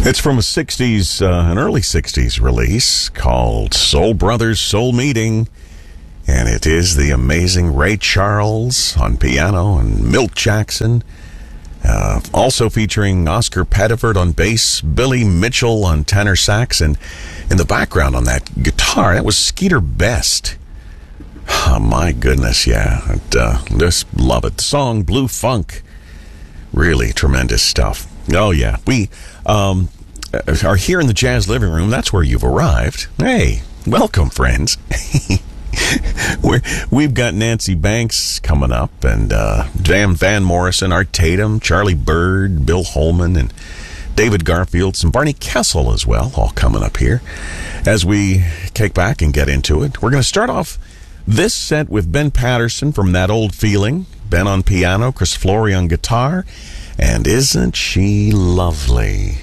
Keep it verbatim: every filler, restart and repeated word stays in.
It's from a sixties, uh, an early sixties release called Soul Brothers Soul Meeting. And it is the amazing Ray Charles on piano and Milt Jackson. Uh, also featuring Oscar Pettiford on bass, Billy Mitchell on tenor sax, and in the background on that guitar, that was Skeeter Best. Oh, my goodness, yeah. And, uh, just love it. The song Blue Funk. Really tremendous stuff. Oh, yeah. We um, are here in the Jazz Living Room. That's where you've arrived. Hey, welcome, friends. We're, we've got Nancy Banks coming up, and uh, Van, Van Morrison, Art Tatum, Charlie Bird, Bill Holman, and David Garfield, some Barney Kessel as well, all coming up here as we kick back and get into it. We're going to start off this set with Ben Patterson from That Old Feeling. Ben on piano, Chris Flory on guitar, and Isn't She Lovely?